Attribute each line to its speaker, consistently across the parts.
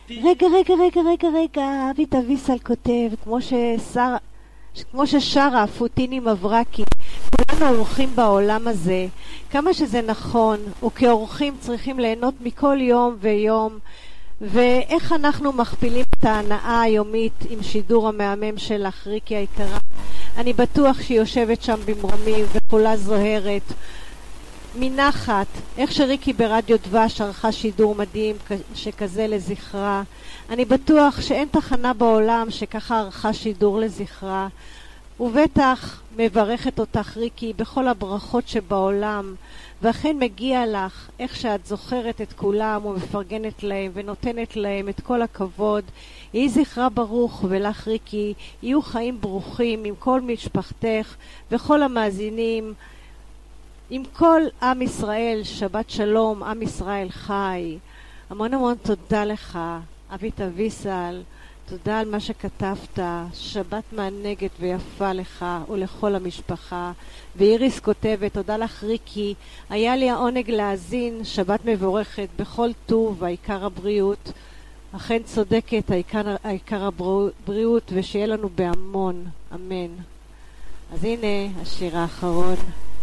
Speaker 1: רגע, אביטל ויסל כותב, כמו ששרה פוטיני מברקי, כולנו אורחים בעולם הזה, כמה שזה נכון, וכאורחים צריכים ליהנות מכל יום ויום, ואיך אנחנו מכפילים את ההנאה היומית עם שידור המהמם שלך, ריקי היקרה. אני בטוח שהיא יושבת שם במרומים וכולה זוהרת מנחת, איך שריקי ברדיו דבש ערכה שידור מדהים שכזה לזכרה. אני בטוח שאין תחנה בעולם שככה ערכה שידור לזכרה, ובטח מברכת אותך ריקי בכל הברכות שבעולם, ואכן מגיע לך איך שאת זוכרת את כולם ומפרגנת להם ונותנת להם את כל הכבוד. יהי זכרה ברוך, ולך ריקי יהיו חיים ברוכים עם כל משפחתך וכל המאזינים, עם כל עם ישראל. שבת שלום, עם ישראל חי. המון המון תודה לך אביטל ויסל, תודה על מה שכתבת. שבת מענגת ויפה לך ולכל המשפחה. ואיריס כותבת, תודה לך ריקי, היה לי העונג להאזין. שבת מבורכת בכל טוב והעיקר הבריאות. אכן צודקת, העיקר הבריאות, ושיהיה לנו בהמון, אמן. אז הנה השיר האחרון.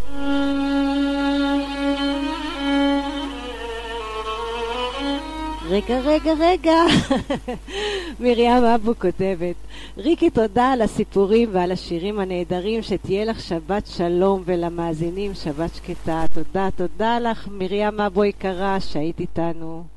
Speaker 1: רגע. מרים אבו כותבת, ריקי תודה על הסיפורים ועל השירים הנהדרים, שתהיה לך שבת שלום, ולמאזינים שבת שקטה. תודה לך מרים אבו יקרה שהיית איתנו.